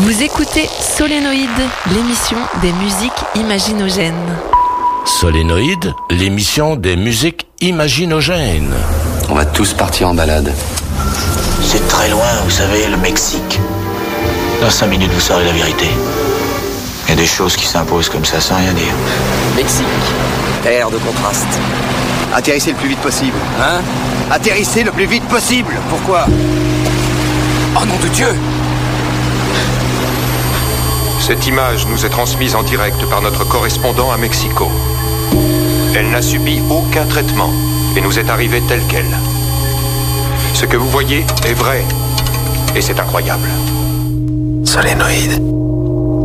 Vous écoutez Solénoïde, l'émission des musiques imaginogènes. Solénoïde, l'émission des musiques imaginogènes. On va tous partir en balade. C'est très loin, vous savez, le Mexique. Dans 5 minutes, vous saurez la vérité. Il y a des choses qui s'imposent comme ça sans rien dire. Mexique, terre de contraste. Atterrissez le plus vite possible. Hein? Atterrissez le plus vite possible. Pourquoi? Oh nom de Dieu! Cette image nous est transmise en direct par notre correspondant à Mexico. Elle n'a subi aucun traitement et nous est arrivée telle qu'elle. Ce que vous voyez est vrai et c'est incroyable. Solénoïde.